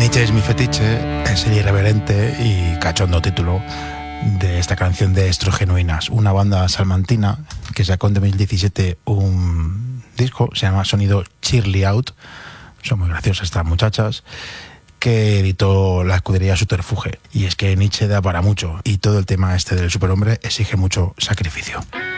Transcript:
Nietzsche es mi fetiche es el irreverente y cachondo título de esta canción de Estrogenuinas, una banda salmantina que sacó en 2017 un disco, se llama Sonido Cheerly Out. Son muy graciosas estas muchachas, que editó la escudería Subterfuge. Y es que Nietzsche da para mucho y todo el tema este del superhombre exige mucho sacrificio.